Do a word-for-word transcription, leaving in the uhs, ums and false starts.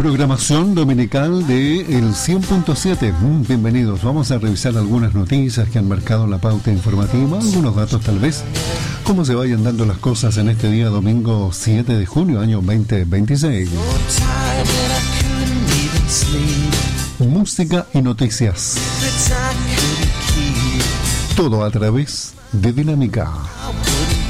Programación dominical de el cien punto siete. Mm, bienvenidos. Vamos a revisar algunas noticias que han marcado la pauta informativa, algunos datos tal vez, cómo se vayan dando las cosas en este día domingo siete de junio, año veinte veintiséis. Música y noticias. Todo a través de Dinámica.